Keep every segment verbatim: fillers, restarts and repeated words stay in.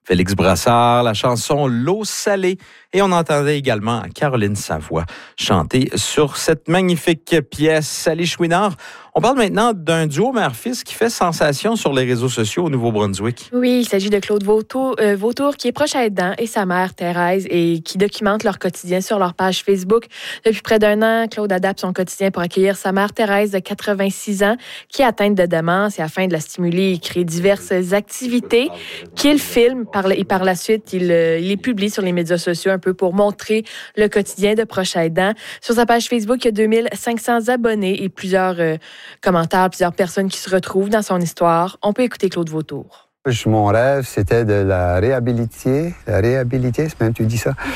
Félix Brassard, la chanson « L'eau salée ». Et on entendait également Caroline Savoie chanter sur cette magnifique pièce. Sally Chouinard, on parle maintenant d'un duo mère-fils qui fait sensation sur les réseaux sociaux au Nouveau-Brunswick. Oui, il s'agit de Claude Vautour, euh, Vautour qui est proche aidant et sa mère Thérèse et qui documente leur quotidien sur leur page Facebook. Depuis près d'un an, Claude adapte son quotidien pour accueillir sa mère Thérèse de quatre-vingt-six ans qui est atteinte de démence et afin de la stimuler, il crée diverses activités qu'il filme par, et par la suite, il, euh, il les publie sur les médias sociaux un peu pour montrer le quotidien de proches aidants. Sur sa page Facebook, il y a deux mille cinq cents abonnés et plusieurs euh, commentaires, plusieurs personnes qui se retrouvent dans son histoire. On peut écouter Claude Vautour. Mon rêve, c'était de la réhabiliter, la réhabiliter, c'est même tu dis ça,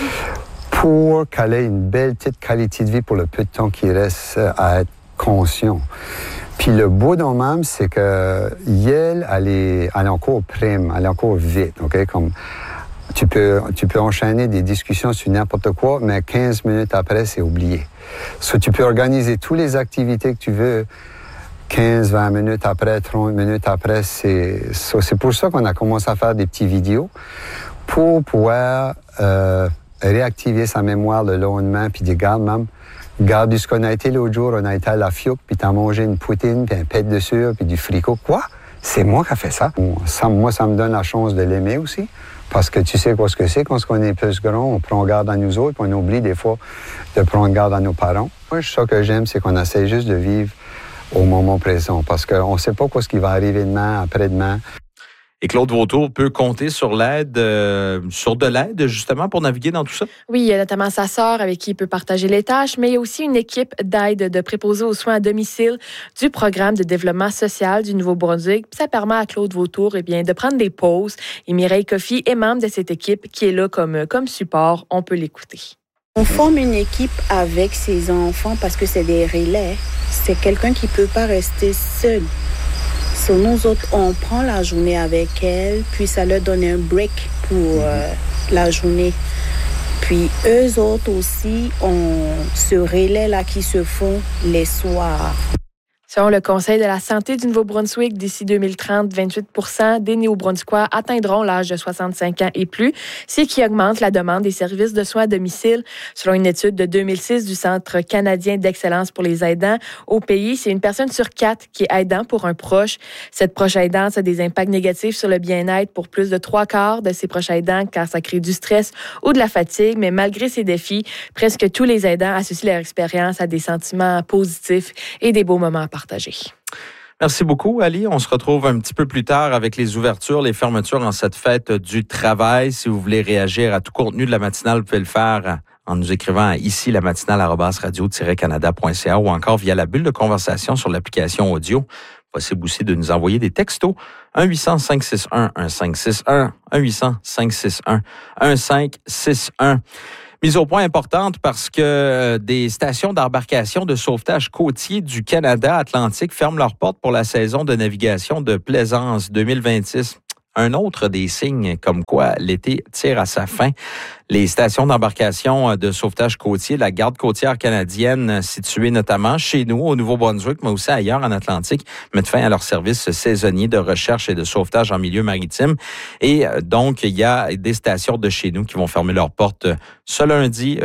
pour qu'elle ait une belle petite qualité de vie pour le peu de temps qui reste à être conscient. Puis le beau dans même, c'est que elle, elle est, elle est encore prime, elle est encore vite, ok, comme tu peux, tu peux enchaîner des discussions sur n'importe quoi, mais quinze minutes après, c'est oublié. So, tu peux organiser toutes les activités que tu veux, quinze, vingt minutes après, trente minutes après. C'est, so, c'est pour ça qu'on a commencé à faire des petites vidéos pour pouvoir euh, réactiver sa mémoire le lendemain, puis dire, regarde, même, regarde ce qu'on a été l'autre jour, on a été à la Fiouk, puis t'as mangé une poutine, puis un pet de sucre, puis du fricot. Quoi? C'est moi qui ai fait ça. ça. Moi, ça me donne la chance de l'aimer aussi. Parce que tu sais quoi ce que c'est, quand on est plus grand, on prend garde à nous autres, puis on oublie des fois de prendre garde à nos parents. Moi, ce que j'aime, c'est qu'on essaie juste de vivre au moment présent, parce qu'on ne sait pas quoi ce qui va arriver demain, après-demain. Et Claude Vautour peut compter sur l'aide, euh, sur de l'aide, justement, pour naviguer dans tout ça? Oui, il y a notamment sa sœur avec qui il peut partager les tâches, mais il y a aussi une équipe d'aide de préposés aux soins à domicile du programme de développement social du Nouveau-Brunswick. Puis ça permet à Claude Vautour eh bien, de prendre des pauses. Et Mireille Coffey est membre de cette équipe qui est là comme, comme support. On peut l'écouter. On forme une équipe avec ses enfants parce que c'est des relais. C'est quelqu'un qui ne peut pas rester seul. So, nous autres, on prend la journée avec elle, puis ça leur donne un break pour euh, la journée. Puis eux autres aussi ont ce relais-là qui se font les soirs. Selon le Conseil de la santé du Nouveau-Brunswick, d'ici deux mille trente, vingt-huit pour cent des Néo-Brunswickois atteindront l'âge de soixante-cinq ans et plus, ce qui augmente la demande des services de soins à domicile. Selon une étude de deux mille six du Centre canadien d'excellence pour les aidants au pays, c'est une personne sur quatre qui est aidant pour un proche. Cette proche aidante a des impacts négatifs sur le bien-être pour plus de trois quarts de ces proches aidants car ça crée du stress ou de la fatigue. Mais malgré ces défis, presque tous les aidants associent leur expérience à des sentiments positifs et des beaux moments à partager. Merci beaucoup, Ali. On se retrouve un petit peu plus tard avec les ouvertures, les fermetures en cette fête du travail. Si vous voulez réagir à tout contenu de la matinale, vous pouvez le faire en nous écrivant à ici la matinale arobase radio tiret canada point c a ou encore via la bulle de conversation sur l'application audio. Possible aussi de nous envoyer des textos un huit cents cinq six un un cinq six un un huit cents cinq six un un cinq six un. Mise au point importante parce que des stations d'embarcation de sauvetage côtier du Canada Atlantique ferment leurs portes pour la saison de navigation de plaisance deux mille vingt-six. Un autre des signes comme quoi l'été tire à sa fin. Les stations d'embarcation de sauvetage côtier, la garde côtière canadienne située notamment chez nous au Nouveau-Brunswick, mais aussi ailleurs en Atlantique, mettent fin à leur service saisonnier de recherche et de sauvetage en milieu maritime. Et donc, il y a des stations de chez nous qui vont fermer leurs portes ce lundi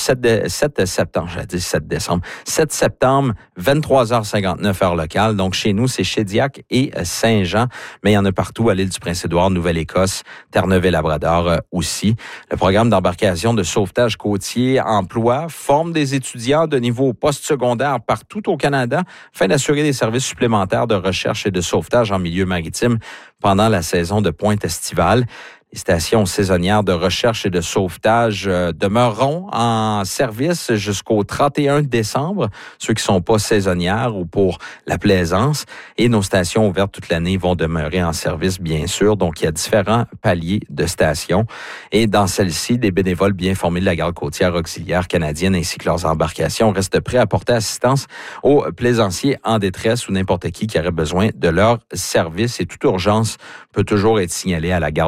sept septembre, j'ai dit sept décembre, sept septembre, vingt-trois heures cinquante-neuf heure locale. Donc, chez nous, c'est Shediac et Saint-Jean, mais il y en a partout à l'île du Prince-Édouard, Nouvelle-Écosse, Terre-Neuve-et-Labrador aussi. Le programme d'embarcation de sauvetage côtier emploie, forme des étudiants de niveau postsecondaire partout au Canada afin d'assurer des services supplémentaires de recherche et de sauvetage en milieu maritime pendant la saison de pointe estivale. Les stations saisonnières de recherche et de sauvetage euh, demeureront en service jusqu'au trente et un décembre, ceux qui sont pas saisonnières ou pour la plaisance. Et nos stations ouvertes toute l'année vont demeurer en service, bien sûr. Donc, il y a différents paliers de stations. Et dans celles-ci, des bénévoles bien formés de la garde côtière auxiliaire canadienne ainsi que leurs embarcations restent prêts à apporter assistance aux plaisanciers en détresse ou n'importe qui qui aurait besoin de leur service. Et toute urgence peut toujours être signalée à la garde côtière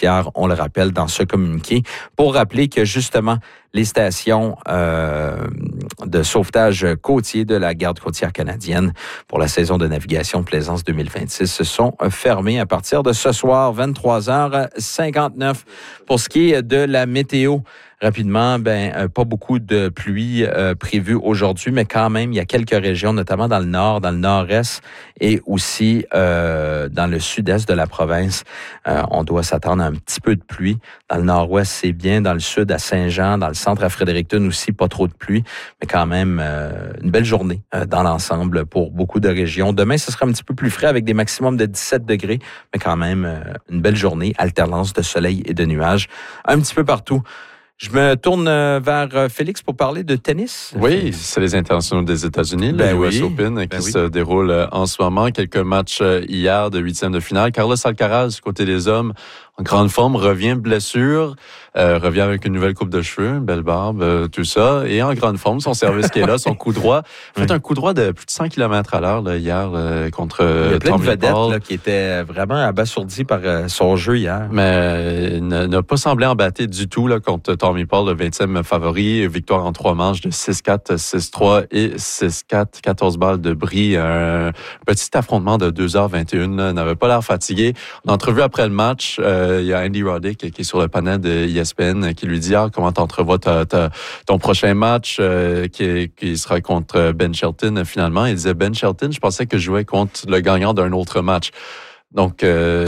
côtière, on le rappelle dans ce communiqué, pour rappeler que justement, les stations euh, de sauvetage côtier de la Garde côtière canadienne pour la saison de navigation de plaisance deux mille vingt-six se sont fermées à partir de ce soir, vingt-trois heures cinquante-neuf. Pour ce qui est de la météo, rapidement, ben euh, pas beaucoup de pluie euh, prévue aujourd'hui, mais quand même, il y a quelques régions, notamment dans le nord, dans le nord-est et aussi euh, dans le sud-est de la province. Euh, on doit s'attendre à un petit peu de pluie. Dans le nord-ouest, c'est bien. Dans le sud, à Saint-Jean, dans le centre à Fredericton aussi, pas trop de pluie, mais quand même euh, une belle journée euh, dans l'ensemble pour beaucoup de régions. Demain, ce sera un petit peu plus frais avec des maximums de dix-sept degrés, mais quand même euh, une belle journée, alternance de soleil et de nuages un petit peu partout. Je me tourne vers Félix pour parler de tennis. Oui, c'est les internationaux des États-Unis, ben le oui. U S Open, qui ben oui. se déroule en ce moment. Quelques matchs hier de huitième de finale. Carlos Alcaraz, du côté des hommes, en grande forme, revient de blessure, euh, revient avec une nouvelle coupe de cheveux, une belle barbe, euh, tout ça, et en grande forme, son service qui est là, son coup droit. Fait oui. un coup droit de plus de cent kilomètres à l'heure là, hier euh, contre Tommy Paul. Il y a plein de vedettes là, qui étaient vraiment abasourdis par euh, son jeu hier. Mais euh, n'a pas semblé embêté du tout là, contre Tommy Paul, le vingtième favori. Victoire en trois manches de six quatre, six trois et six quatre, quatorze balles de bris. Un petit affrontement de deux heures vingt et une, là, n'avait pas l'air fatigué. En entrevue après le match, euh, il y a Andy Roddick qui est sur le panel de E S P N qui lui dit ah, comment t'entrevois ta, ta, ton prochain match euh, qui, qui sera contre Ben Shelton finalement. Il disait Ben Shelton, je pensais que je jouais contre le gagnant d'un autre match. Donc,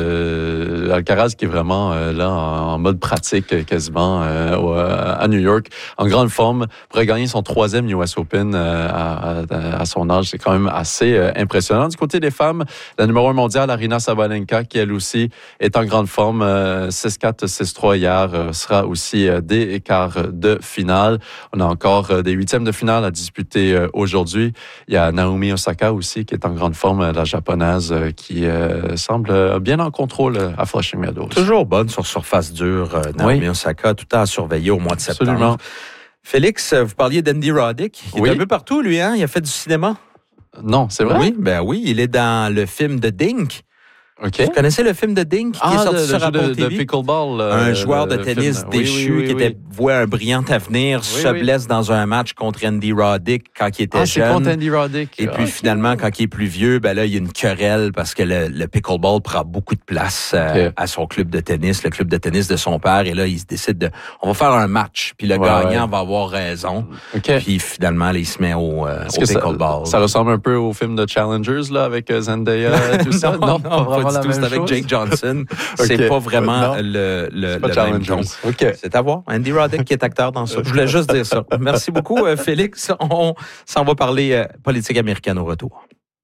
euh, Alcaraz qui est vraiment euh, là en, en mode pratique quasiment euh, à New York, en grande forme, pourrait gagner son troisième U S Open euh, à, à, à son âge. C'est quand même assez euh, impressionnant. Du côté des femmes, la numéro un mondiale, Aryna Sabalenka, qui elle aussi est en grande forme, euh, six quatre, six trois hier, euh, sera aussi euh, des quarts de finale. On a encore euh, des huitièmes de finale à disputer euh, aujourd'hui. Il y a Naomi Osaka aussi qui est en grande forme, la japonaise euh, qui euh, semble bien en contrôle à Flushing Meadows. Toujours bonne sur surface dure, euh, Naomi oui. Osaka, tout à surveiller au mois de septembre. Absolument. Félix, vous parliez d'Andy Roddick. Il oui. est un peu partout, lui, hein? Il a fait du cinéma. Non, c'est vrai? Oui, ben oui, il est dans le film de Dink. Okay. Vous connaissez le film de Dink qui ah, est sorti de, sur Apple de, T V? De pickleball. Euh, un joueur de tennis film. déchu oui, oui, oui, qui oui. était voué à un brillant avenir, oui, se oui. blesse dans un match contre Andy Roddick quand il était ah, jeune. c'est contre Andy Roddick. Et puis ah, finalement, quand il est plus vieux, ben là, il y a une querelle parce que le, le pickleball prend beaucoup de place euh, okay. à son club de tennis, le club de tennis de son père. Et là, il se décide de, on va faire un match. Puis le ouais, gagnant ouais. va avoir raison. Okay. Puis finalement, là, il se met au, euh, au pickleball. Ça, ça ressemble un peu au film de Challengers là avec Zendaya, tout ça. non, non, non, pas, pas du tout. C'est avec Jake Johnson. Okay. C'est pas vraiment non. le, le, pas le même genre. Okay. C'est à voir. Andy Roddick qui est acteur dans ça. Je voulais juste dire ça. Merci beaucoup, Félix. On s'en va parler euh, politique américaine au retour.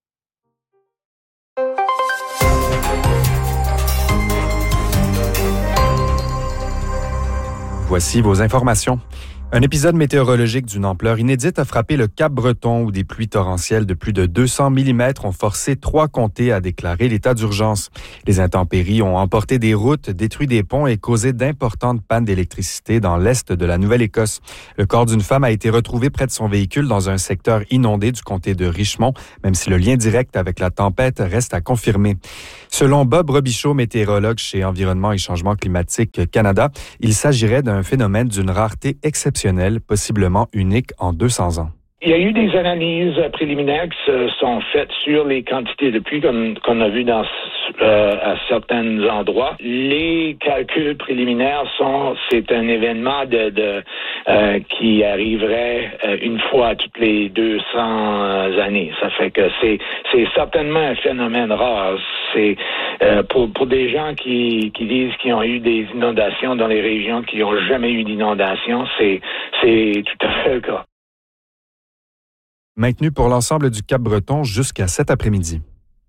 Voici vos informations. Un épisode météorologique d'une ampleur inédite a frappé le Cap-Breton où des pluies torrentielles de plus de deux cents millimètres ont forcé trois comtés à déclarer l'état d'urgence. Les intempéries ont emporté des routes, détruit des ponts et causé d'importantes pannes d'électricité dans l'est de la Nouvelle-Écosse. Le corps d'une femme a été retrouvé près de son véhicule dans un secteur inondé du comté de Richmond, même si le lien direct avec la tempête reste à confirmer. Selon Bob Robichaud, météorologue chez Environnement et Changement climatique Canada, il s'agirait d'un phénomène d'une rareté exceptionnelle, possiblement unique en deux cents ans. Il y a eu des analyses préliminaires qui se sont faites sur les quantités de pluie comme qu'on a vu dans euh, à certains endroits. Les calculs préliminaires sont c'est un événement de, de euh, qui arriverait euh, une fois toutes les deux cents années. Ça fait que c'est c'est certainement un phénomène rare. C'est euh, pour pour des gens qui qui disent qu'ils ont eu des inondations dans les régions qui n'ont jamais eu d'inondations, c'est c'est tout à fait le cas. Maintenu pour l'ensemble du Cap-Breton jusqu'à cet après-midi.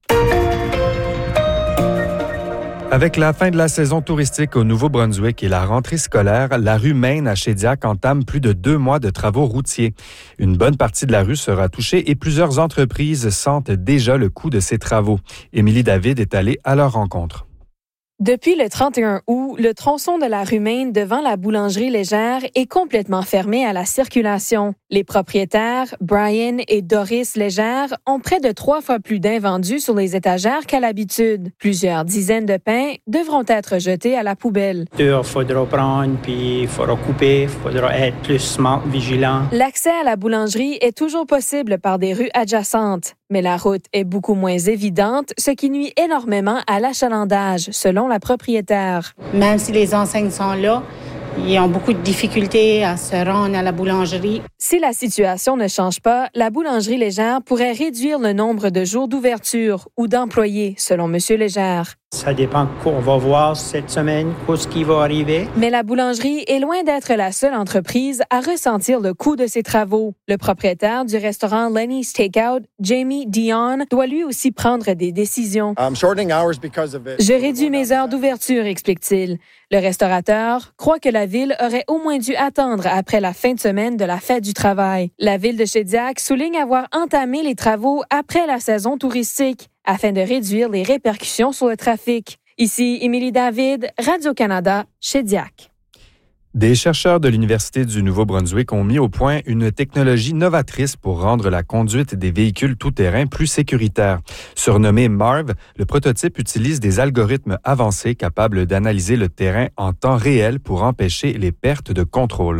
Avec la fin de la saison touristique au Nouveau-Brunswick et la rentrée scolaire, la rue Main à Shediac entame plus de deux mois de travaux routiers. Une bonne partie de la rue sera touchée et plusieurs entreprises sentent déjà le coût de ces travaux. Émilie David est allée à leur rencontre. Depuis le trente et un août, le tronçon de la rue Maine devant la boulangerie légère est complètement fermé à la circulation. Les propriétaires, Brian et Doris Légère, ont près de trois fois plus d'invendus sur les étagères qu'à l'habitude. Plusieurs dizaines de pains devront être jetés à la poubelle. Il faudra prendre, puis il faudra couper, il faudra être plus smart, vigilant. L'accès à la boulangerie est toujours possible par des rues adjacentes, mais la route est beaucoup moins évidente, ce qui nuit énormément à l'achalandage, selon la propriétaire. Même si les enseignes sont là, ils ont beaucoup de difficultés à se rendre à la boulangerie. Si la situation ne change pas, la boulangerie Légère pourrait réduire le nombre de jours d'ouverture ou d'employés, selon M. Légère. Ça dépend qu'on va voir cette semaine, ce qui va arriver. Mais la boulangerie est loin d'être la seule entreprise à ressentir le coût de ses travaux. Le propriétaire du restaurant Lenny's Takeout, Jamie Dion, doit lui aussi prendre des décisions. Je réduis mes heures d'ouverture, explique-t-il. Le restaurateur croit que la ville aurait au moins dû attendre après la fin de semaine de la fête du travail. La ville de Shediac souligne avoir entamé les travaux après la saison touristique, afin de réduire les répercussions sur le trafic. Ici, Émilie David, Radio-Canada, Shediac. Des chercheurs de l'Université du Nouveau-Brunswick ont mis au point une technologie novatrice pour rendre la conduite des véhicules tout-terrain plus sécuritaire. Surnommé MARV, le prototype utilise des algorithmes avancés capables d'analyser le terrain en temps réel pour empêcher les pertes de contrôle.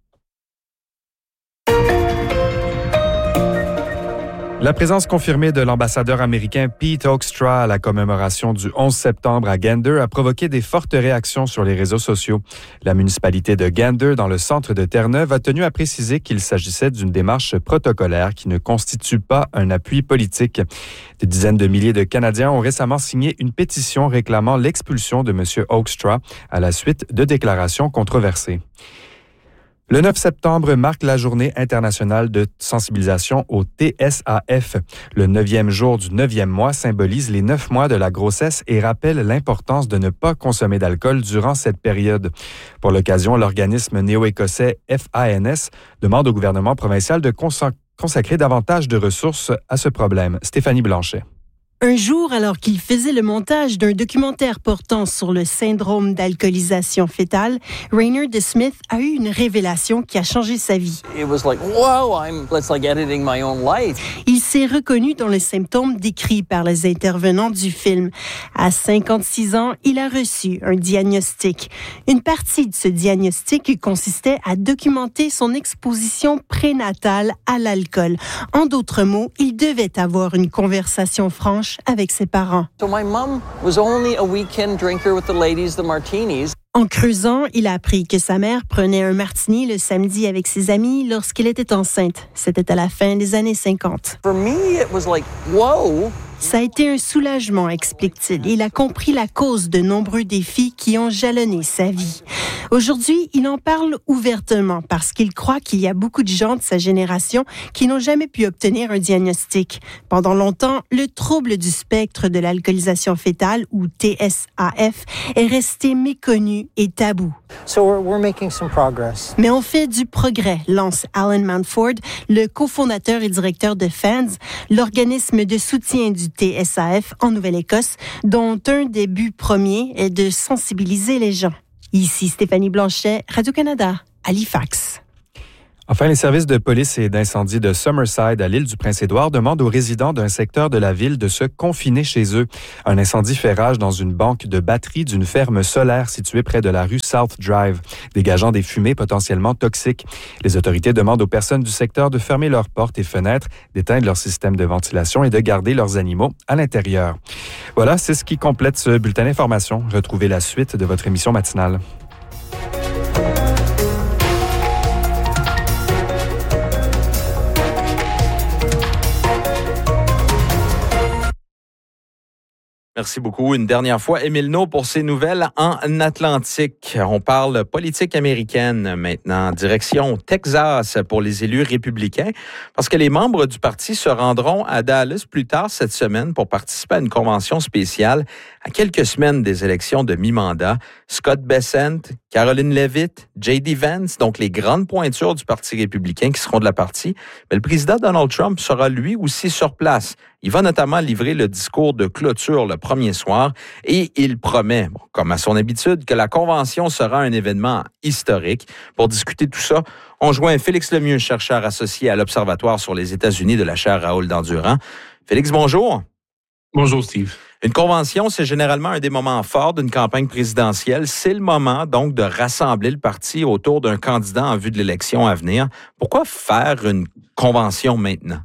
La présence confirmée de l'ambassadeur américain Pete Hoekstra à la commémoration du onze septembre à Gander a provoqué des fortes réactions sur les réseaux sociaux. La municipalité de Gander, dans le centre de Terre-Neuve, a tenu à préciser qu'il s'agissait d'une démarche protocolaire qui ne constitue pas un appui politique. Des dizaines de milliers de Canadiens ont récemment signé une pétition réclamant l'expulsion de M. Hoekstra à la suite de déclarations controversées. Le neuf septembre marque la journée internationale de sensibilisation au T S A F. Le neuvième jour du neuvième mois symbolise les neuf mois de la grossesse et rappelle l'importance de ne pas consommer d'alcool durant cette période. Pour l'occasion, l'organisme néo-écossais F A N S demande au gouvernement provincial de consacrer davantage de ressources à ce problème. Stéphanie Blanchet. Un jour, alors qu'il faisait le montage d'un documentaire portant sur le syndrome d'alcoolisation fœtale, Rainer De Smith a eu une révélation qui a changé sa vie. It was like, whoa, I'm, it's like editing my own life. Il s'est reconnu dans les symptômes décrits par les intervenants du film. À cinquante-six ans, il a reçu un diagnostic. Une partie de ce diagnostic consistait à documenter son exposition prénatale à l'alcool. En d'autres mots, il devait avoir une conversation franche avec ses parents. So my mom was only a weekend drinker with the ladies, the martinis. En creusant, il a appris que sa mère prenait un martini le samedi avec ses amis lorsqu'elle était enceinte. C'était à la fin des années cinquante. For me, it was like, whoa. Ça a été un soulagement, explique-t-il. Il a compris la cause de nombreux défis qui ont jalonné sa vie. Aujourd'hui, il en parle ouvertement parce qu'il croit qu'il y a beaucoup de gens de sa génération qui n'ont jamais pu obtenir un diagnostic. Pendant longtemps, le trouble du spectre de l'alcoolisation fœtale, ou T S A F, est resté méconnu et tabou. So we're, we're making some progress. Mais on fait du progrès, lance Alan Manford, le cofondateur et directeur de F A N S, l'organisme de soutien du T S A F en Nouvelle-Écosse, dont un des buts premiers est de sensibiliser les gens. Ici Stéphanie Blanchet, Radio-Canada, Halifax. Enfin, les services de police et d'incendie de Summerside à l'île du Prince-Édouard demandent aux résidents d'un secteur de la ville de se confiner chez eux. Un incendie fait rage dans une banque de batteries d'une ferme solaire située près de la rue South Drive, dégageant des fumées potentiellement toxiques. Les autorités demandent aux personnes du secteur de fermer leurs portes et fenêtres, d'éteindre leur système de ventilation et de garder leurs animaux à l'intérieur. Voilà, c'est ce qui complète ce bulletin d'information. Retrouvez la suite de votre émission matinale. Merci beaucoup. Une dernière fois, Émile Naud pour ses nouvelles en Atlantique. On parle politique américaine maintenant. Direction Texas pour les élus républicains, parce que les membres du parti se rendront à Dallas plus tard cette semaine pour participer à une convention spéciale À quelques semaines des élections de mi-mandat, Scott Bessent, Caroline Leavitt, J D Vance, donc les grandes pointures du Parti républicain qui seront de la partie, mais le président Donald Trump sera lui aussi sur place. Il va notamment livrer le discours de clôture le premier soir et il promet, bon, comme à son habitude, que la convention sera un événement historique. Pour discuter tout ça, on joint Félix Lemieux, chercheur associé à l'Observatoire sur les États-Unis de la chaire Raoul Dandurand. Félix, bonjour. Bonjour, Steve. Une convention, c'est généralement un des moments forts d'une campagne présidentielle. C'est le moment, donc, de rassembler le parti autour d'un candidat en vue de l'élection à venir. Pourquoi faire une convention maintenant?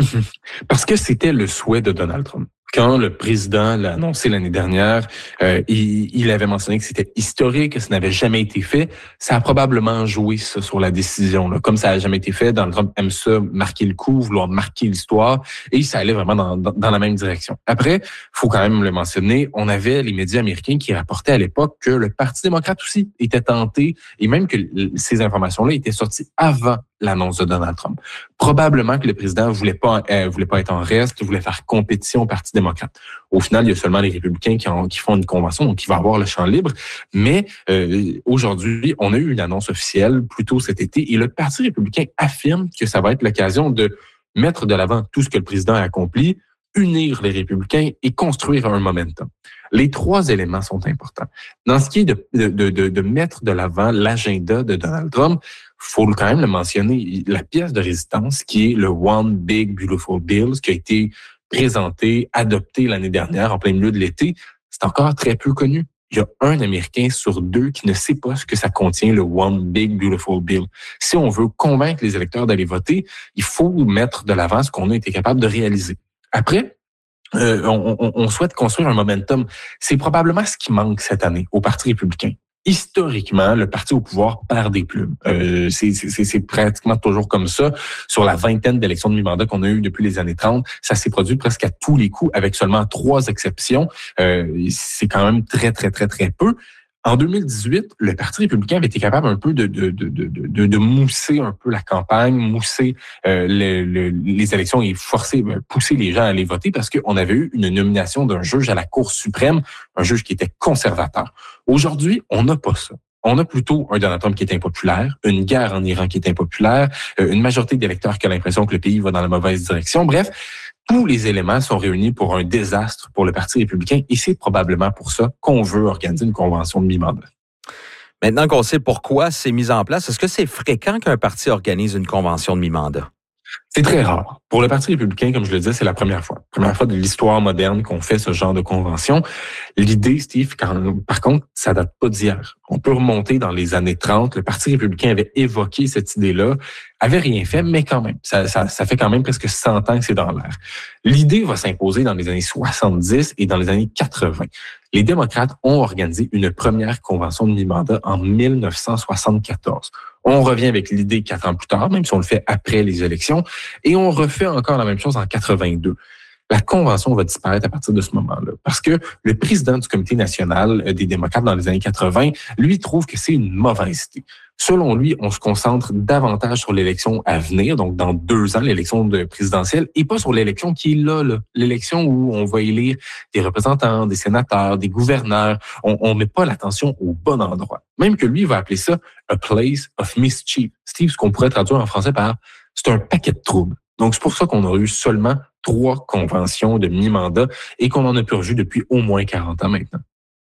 Parce que c'était le souhait de Donald Trump. Quand le président l'a annoncé l'année dernière, euh, il, il avait mentionné que c'était historique, que ça n'avait jamais été fait. Ça a probablement joué ça sur la décision. Là. Comme ça n'a jamais été fait, Donald Trump aime ça, marquer le coup, vouloir marquer l'histoire, et ça allait vraiment dans, dans, dans la même direction. Après, faut quand même le mentionner, on avait les médias américains qui rapportaient à l'époque que le Parti démocrate aussi était tenté, et même que ces informations-là étaient sorties avant l'annonce de Donald Trump. Probablement que le président voulait pas euh, voulait pas être en reste, voulait faire compétition au Parti démocrate. Au final, il y a seulement les républicains qui, ont, qui font une convention, donc il va avoir le champ libre. Mais euh, aujourd'hui, on a eu une annonce officielle plus tôt cet été et le Parti républicain affirme que ça va être l'occasion de mettre de l'avant tout ce que le président a accompli, unir les républicains et construire un momentum. Les trois éléments sont importants. Dans ce qui est de, de, de, de mettre de l'avant l'agenda de Donald Trump, faut quand même le mentionner, la pièce de résistance qui est le One Big Beautiful Bill, qui a été présenté, adopté l'année dernière en plein milieu de l'été, c'est encore très peu connu. Il y a un Américain sur deux qui ne sait pas ce que ça contient, le One Big Beautiful Bill. Si on veut convaincre les électeurs d'aller voter, il faut mettre de l'avant ce qu'on a été capable de réaliser. Après, euh, on, on, on souhaite construire un momentum. C'est probablement ce qui manque cette année au Parti républicain. Historiquement, le parti au pouvoir perd des plumes. Euh, c'est, c'est, c'est pratiquement toujours comme ça. Sur la vingtaine d'élections de mi-mandat qu'on a eues depuis les années trente, ça s'est produit presque à tous les coups, avec seulement trois exceptions. Euh, c'est quand même très, très, très, très peu. En deux mille dix-huit, le Parti républicain avait été capable un peu de, de, de, de, de, de mousser un peu la campagne, mousser euh, le, le, les élections et forcer, pousser les gens à aller voter parce qu'on avait eu une nomination d'un juge à la Cour suprême, un juge qui était conservateur. Aujourd'hui, on n'a pas ça. On a plutôt un Donald Trump qui est impopulaire, une guerre en Iran qui est impopulaire, une majorité d'électeurs qui a l'impression que le pays va dans la mauvaise direction. Bref, tous les éléments sont réunis pour un désastre pour le Parti républicain et c'est probablement pour ça qu'on veut organiser une convention de mi-mandat. Maintenant qu'on sait pourquoi c'est mis en place, est-ce que c'est fréquent qu'un parti organise une convention de mi-mandat? C'est très rare. Pour le Parti républicain, comme je le disais, c'est la première fois. Première fois de l'histoire moderne qu'on fait ce genre de convention. L'idée, Steve, quand, par contre, ça date pas d'hier. On peut remonter dans les années trente. Le Parti républicain avait évoqué cette idée-là, avait rien fait, mais quand même, ça, ça, ça fait quand même presque cent ans que c'est dans l'air. L'idée va s'imposer dans les années soixante-dix et dans les années quatre-vingts. Les démocrates ont organisé une première convention de mi-mandat en mille neuf cent soixante-quatorze. On revient avec l'idée quatre ans plus tard, même si on le fait après les élections, et on refait encore la même chose en quatre-vingt-deux. La convention va disparaître à partir de ce moment-là, parce que le président du comité national des démocrates dans les années quatre-vingts, lui, trouve que c'est une mauvaise idée. Selon lui, on se concentre davantage sur l'élection à venir, donc dans deux ans, l'élection de présidentielle, et pas sur l'élection qui est là, là. L'élection où on va élire des représentants, des sénateurs, des gouverneurs. On ne met pas l'attention au bon endroit. Même que lui va appeler ça « a place of mischief ». Steve, ce qu'on pourrait traduire en français par « c'est un paquet de troubles ». Donc, c'est pour ça qu'on a eu seulement trois conventions de mi-mandat et qu'on en a purgé depuis au moins quarante ans maintenant.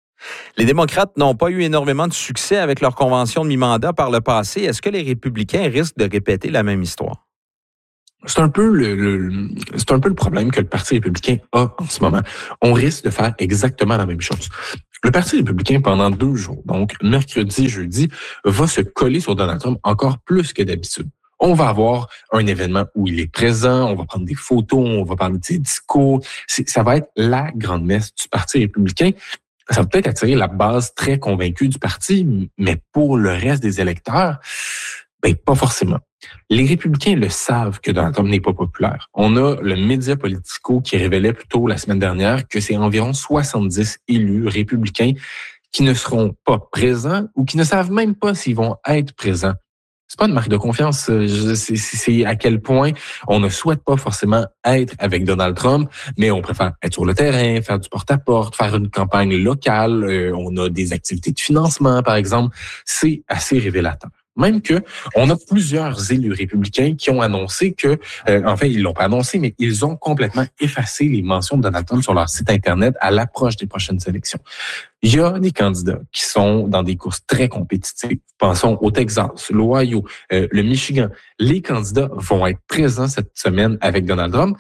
Les démocrates n'ont pas eu énormément de succès avec leur convention de mi-mandat par le passé. Est-ce que les républicains risquent de répéter la même histoire? C'est un peu le, le c'est un peu le problème que le Parti républicain a en ce moment. On risque de faire exactement la même chose. Le Parti républicain, pendant deux jours, donc mercredi, jeudi, va se coller sur Donald Trump encore plus que d'habitude. On va avoir un événement où il est présent, on va prendre des photos, on va parler de ses discours. C'est, ça va être la grande messe du Parti républicain. Ça va peut-être attirer la base très convaincue du parti, mais pour le reste des électeurs, ben pas forcément. Les républicains le savent que Donald Trump n'est pas populaire. On a le média Politico qui révélait plus tôt la semaine dernière que c'est environ soixante-dix élus républicains qui ne seront pas présents ou qui ne savent même pas s'ils vont être présents c'est pas une marque de confiance. C'est, c'est à quel point on ne souhaite pas forcément être avec Donald Trump, mais on préfère être sur le terrain, faire du porte-à-porte, faire une campagne locale. Euh, on a des activités de financement, par exemple. C'est assez révélateur. Même que on a plusieurs élus républicains qui ont annoncé que, euh, en fait, ils l'ont pas annoncé, mais ils ont complètement effacé les mentions de Donald Trump sur leur site Internet à l'approche des prochaines élections. Il y a des candidats qui sont dans des courses très compétitives. Pensons au Texas, l'Ohio, euh, le Michigan. Les candidats vont être présents cette semaine avec Donald Trump.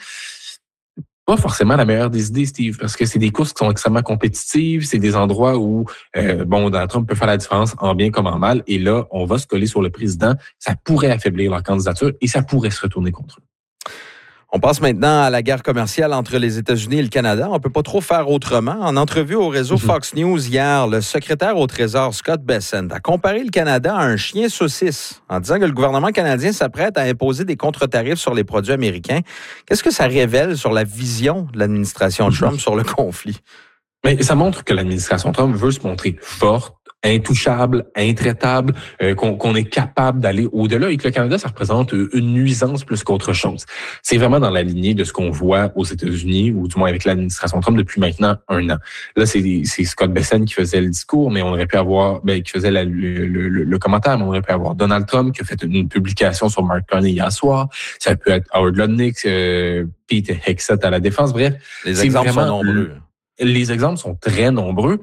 Pas forcément la meilleure des idées, Steve, parce que c'est des courses qui sont extrêmement compétitives, c'est des endroits où, euh, bon, Donald Trump peut faire la différence en bien comme en mal, et là, on va se coller sur le président. Ça pourrait affaiblir leur candidature et ça pourrait se retourner contre eux. On passe maintenant à la guerre commerciale entre les États-Unis et le Canada. On peut pas trop faire autrement. En entrevue au réseau Fox News hier, le secrétaire au Trésor, Scott Bessent, a comparé le Canada à un chien saucisse en disant que le gouvernement canadien s'apprête à imposer des contre-tarifs sur les produits américains. Qu'est-ce que ça révèle sur la vision de l'administration Trump sur le conflit? Mais ça montre que l'administration Trump veut se montrer forte, intouchable, intraitable, euh, qu'on, qu'on est capable d'aller au-delà et que le Canada, ça représente une nuisance plus qu'autre chose. C'est vraiment dans la lignée de ce qu'on voit aux États-Unis, ou du moins avec l'administration Trump depuis maintenant un an. Là, c'est, c'est Scott Bessent qui faisait le discours, mais on aurait pu avoir, ben, qui faisait la, le, le, le commentaire, mais on aurait pu avoir Donald Trump qui a fait une publication sur Mark Carney hier soir. Ça peut être Howard Lutnick, euh, Pete Hegseth à la défense. Bref, les exemples sont nombreux. Les exemples sont très nombreux.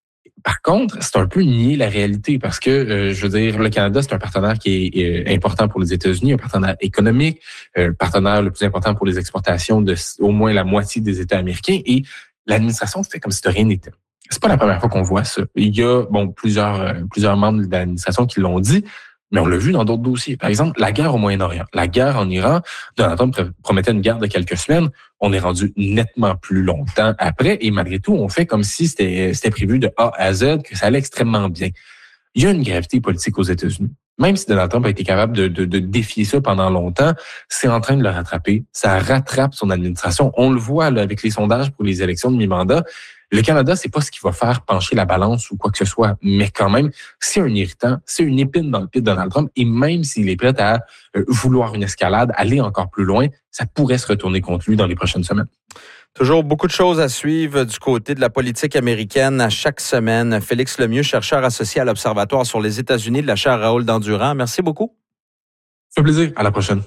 Par contre, c'est un peu nier la réalité parce que, euh, je veux dire, le Canada, c'est un partenaire qui est euh, important pour les États-Unis, un partenaire économique, un partenaire le plus important pour les exportations de au moins la moitié des États américains, et l'administration fait comme si de rien n'était. C'est pas la première fois qu'on voit ça. Il y a, bon, plusieurs, euh, plusieurs membres de l'administration qui l'ont dit, mais on l'a vu dans d'autres dossiers. Par exemple, la guerre au Moyen-Orient, la guerre en Iran. Donald Trump promettait une guerre de quelques semaines. On est rendu nettement plus longtemps après. Et malgré tout, on fait comme si c'était, c'était prévu de A à Z, que ça allait extrêmement bien. Il y a une gravité politique aux États-Unis. Même si Donald Trump a été capable de, de, de défier ça pendant longtemps, c'est en train de le rattraper. Ça rattrape son administration. On le voit là, avec les sondages pour les élections de mi-mandat. Le Canada, c'est pas ce qui va faire pencher la balance ou quoi que ce soit, mais quand même, c'est un irritant, c'est une épine dans le pied de Donald Trump, et même s'il est prêt à euh, vouloir une escalade, aller encore plus loin, ça pourrait se retourner contre lui dans les prochaines semaines. Toujours beaucoup de choses à suivre du côté de la politique américaine à chaque semaine. Félix Lemieux, chercheur associé à l'Observatoire sur les États-Unis de la chaire Raoul Dandurand. Merci beaucoup. Ça fait plaisir. À la prochaine.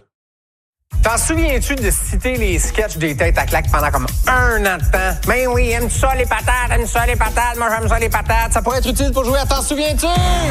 T'en souviens-tu de citer les sketchs des têtes à claques pendant comme un an de temps? Ben oui, aime ça les patates, aime ça les patates, moi j'aime ça les patates. Ça pourrait être utile pour jouer à T'en souviens-tu?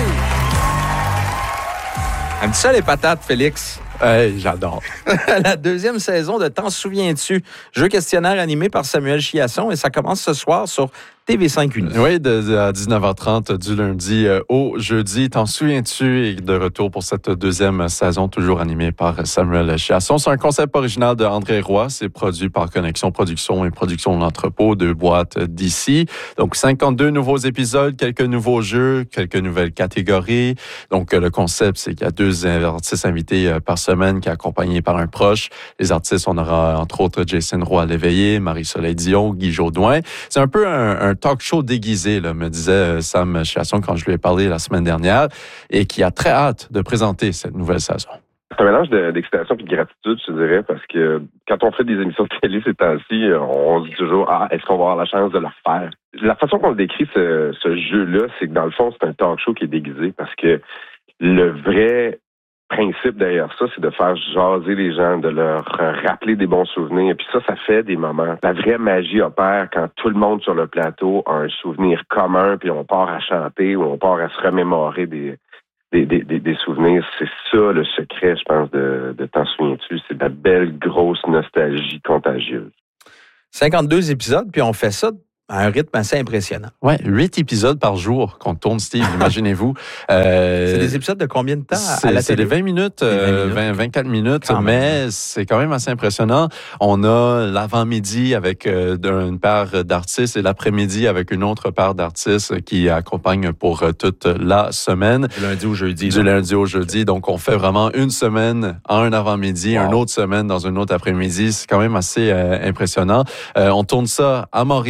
Aime ça les patates, Félix? Hey, j'adore. La deuxième saison de T'en souviens-tu? Jeu questionnaire animé par Samuel Chiasson, et ça commence ce soir sur T V cinq Uni. Oui, de, de, à dix-neuf heures trente du lundi euh, au jeudi. T'en souviens-tu? Et de retour pour cette deuxième saison, toujours animée par Samuel Chiasson. C'est un concept original de André Roy. C'est produit par Connexion Production et Production de l'Entrepôt, deux boîtes d'ici. Donc, cinquante-deux nouveaux épisodes, quelques nouveaux jeux, quelques nouvelles catégories. Donc, le concept, c'est qu'il y a deux artistes invités par semaine qui est accompagné par un proche. Les artistes, on aura entre autres Jason Roy-Léveillé, Marie-Soleil Dion, Guy Jodoin. C'est un peu un, un talk show déguisé, là, me disait Sam Chiasson quand je lui ai parlé la semaine dernière, et qui a très hâte de présenter cette nouvelle saison. C'est un mélange de, d'excitation et de gratitude, je dirais, parce que quand on fait des émissions de télé ces temps-ci, on se dit toujours « Ah, est-ce qu'on va avoir la chance de le faire? » La façon qu'on décrit ce, ce jeu-là, c'est que dans le fond, c'est un talk show qui est déguisé, parce que le vrai principe derrière ça, c'est de faire jaser les gens, de leur rappeler des bons souvenirs. Puis ça, ça fait des moments. La vraie magie opère quand tout le monde sur le plateau a un souvenir commun, puis on part à chanter ou on part à se remémorer des, des, des, des, des souvenirs. C'est ça le secret, je pense, de, de T'en souviens-tu? C'est de la belle, grosse nostalgie contagieuse. cinquante-deux épisodes, puis on fait ça à un rythme assez impressionnant. Oui, huit épisodes par jour qu'on tourne, Steve, imaginez-vous. Euh, c'est des épisodes de combien de temps c'est, à la c'est télé? des vingt minutes, euh, vingt, vingt-quatre minutes, quand mais même. C'est quand même assez impressionnant. On a l'avant-midi avec euh, une paire d'artistes et l'après-midi avec une autre paire d'artistes qui accompagnent pour euh, toute la semaine. Du lundi au jeudi. Du là. lundi au jeudi. Donc, on fait vraiment une semaine en un avant-midi, wow. Une autre semaine dans une autre après-midi. C'est quand même assez euh, impressionnant. Euh, on tourne ça à Montréal. Ça reste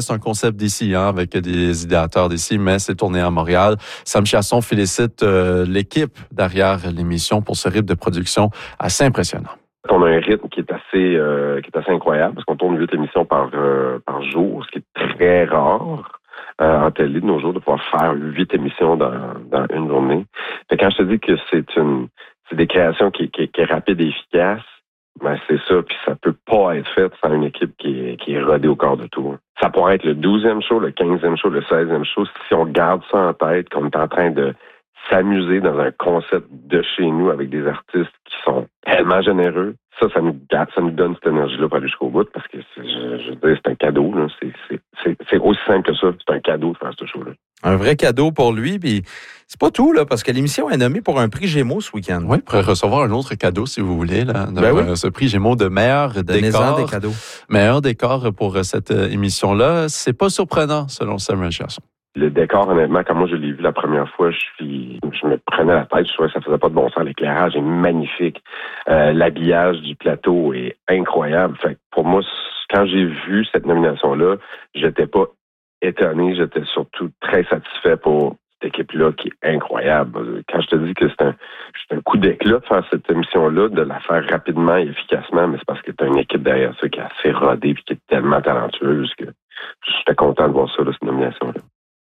reste un concept d'ici, hein, avec des idéateurs d'ici, mais c'est tourné à Montréal. Sam Chiasson félicite euh, l'équipe derrière l'émission pour ce rythme de production assez impressionnant. On a un rythme qui est assez euh, qui est assez incroyable parce qu'on tourne huit émissions par euh, par jour, ce qui est très rare euh, en télé de nos jours de pouvoir faire huit émissions dans, dans une journée. Fait que quand je te dis que c'est une c'est des créations qui qui, qui est rapide et efficace, ben c'est ça, puis ça peut pas être fait sans une équipe qui est qui est rodée au quart de tour. Ça pourrait être le douzième show, le quinzième show, le seizième show si on garde ça en tête, qu'on est en train de s'amuser dans un concept de chez nous avec des artistes qui sont tellement généreux. Ça, ça nous, ça nous donne cette énergie-là pour aller jusqu'au bout parce que c'est, je, je veux dire, c'est un cadeau. Là. C'est, c'est, c'est, c'est aussi simple que ça. C'est un cadeau de faire ce show-là. Un vrai cadeau pour lui. Puis c'est pas tout, là, parce que l'émission est nommée pour un prix Gémeaux ce week-end. Oui, pour recevoir un autre cadeau, si vous voulez. Là, de, ben oui. Ce prix Gémeaux de meilleur décor. des cadeaux. Meilleur décor pour cette émission-là. C'est pas surprenant, selon Samuel Chiasson. Le décor, honnêtement, quand moi je l'ai vu la première fois, je suis, je me prenais la tête, je trouvais que ça faisait pas de bon sens. L'éclairage est magnifique. Euh, l'habillage du plateau est incroyable. Fait que pour moi, quand j'ai vu cette nomination-là, j'étais pas étonné, j'étais surtout très satisfait pour cette équipe-là qui est incroyable. Quand je te dis que c'est un, c'est un coup d'éclat de faire cette émission-là, de la faire rapidement et efficacement, mais c'est parce que tu as une équipe derrière ça qui est assez rodée et qui est tellement talentueuse que j'étais content de voir ça, là, cette nomination-là.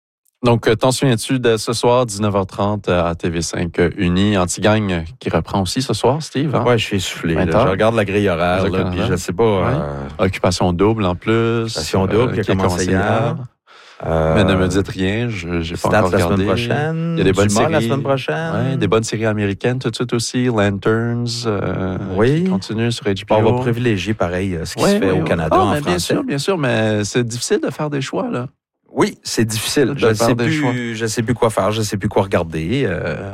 Donc, t'en souviens-tu de ce soir, dix-neuf heures trente à T V cinq Uni, Antigagne qui reprend aussi ce soir, Steve? Hein? Oui, je suis essoufflé. Là, je regarde la grille horaire, là, puis je sais pas... Ouais. Euh... Occupation double en plus. Occupation double euh, qui a commencé hier. Euh... Mais ne me dites rien, je n'ai pas encore regardé. la semaine prochaine. Il y a des bonnes Dumas séries. la semaine prochaine. Ouais, des bonnes séries américaines tout de suite aussi. Lanterns, euh, oui. qui continue sur H B O. On va privilégier pareil ce qui oui, se fait oui, au oui. Canada oh, en mais français. Bien sûr, bien sûr, mais c'est difficile de faire des choix, là. Oui, c'est difficile. Je ne sais plus, je sais plus quoi faire, je ne sais plus quoi regarder. Euh,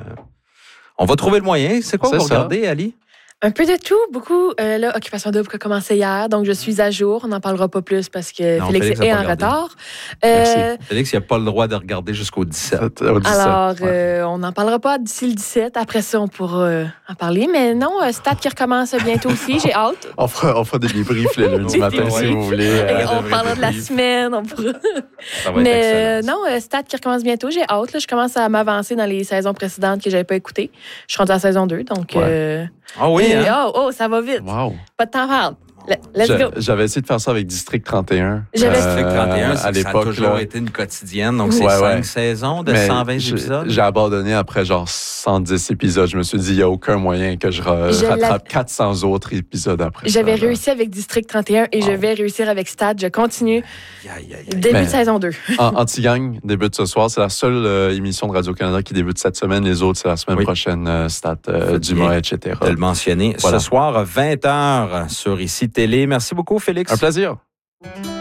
on va trouver le moyen. C'est quoi c'est vous ça. regardez, Ali? Un peu de tout, beaucoup. Euh, là, Occupation double qui a commencé hier, donc je suis à jour. On n'en parlera pas plus parce que non, Félix, Félix est en regardé. retard. Euh, Félix, il n'a pas le droit de regarder jusqu'au dix-sept. Au dix-sept Alors, ouais. euh, on n'en parlera pas d'ici le dix-sept. Après ça, on pourra euh, en parler. Mais non, euh, Stade qui recommence bientôt aussi. J'ai hâte. On fera, on fera des débriefs le lundi matin, si vous voulez. Euh, on parlera de la semaine. On pourra... Mais euh, non, euh, Stade qui recommence bientôt. J'ai hâte. Là, je commence à m'avancer dans les saisons précédentes que je n'avais pas écoutées. Je suis rendue à la saison deux, donc... Ouais. Euh, ah oui, et, hein? Oh, oh, ça va vite. Wow. Pas de temps à perdre. Let's go. J'avais essayé de faire ça avec District trente et un. J'avais euh, District trente et un, à l'époque, ça a toujours là. été une quotidienne. Donc, c'est ouais, cinq ouais. saisons de mais cent vingt épisodes. J'ai abandonné après genre cent dix épisodes. Je me suis dit, il n'y a aucun moyen que je, ra- je rattrape quatre cents autres épisodes après J'avais ça. réussi avec District trente et un et wow. je vais réussir avec Stade. Je continue. Aïe, aïe, aïe. Début mais, de saison deux. Antigagne débute ce soir. C'est la seule euh, émission de Radio-Canada qui débute cette semaine. Les autres, c'est la semaine oui. prochaine. Euh, Stade, euh, Dumas, et cetera. De le mentionner. Voilà. Ce soir, vingt heures sur Ici Télé. Merci beaucoup, Félix. Un plaisir.